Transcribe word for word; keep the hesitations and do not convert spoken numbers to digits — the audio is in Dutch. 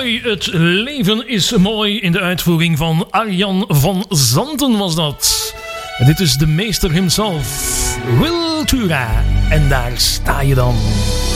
mooi, het leven is mooi. In de uitvoering van Arjan van Zanten was dat. En dit is de meester himself, Wiltura. En daar sta je dan.